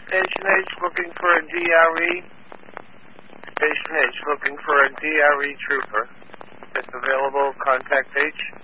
Station H looking for a DRE. Station H looking for a DRE trooper. If available, contact H.